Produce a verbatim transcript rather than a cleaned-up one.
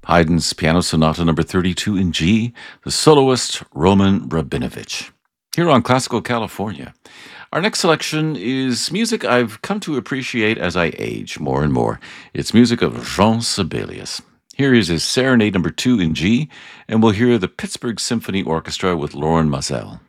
Haydn's Piano Sonata number thirty-two in G, the soloist Roman Rabinovich. Here on Classical California. Our next selection is music I've come to appreciate as I age more and more. It's music of Jean Sibelius. Here is his Serenade number two in G, and we'll hear the Pittsburgh Symphony Orchestra with Lauren Mazel.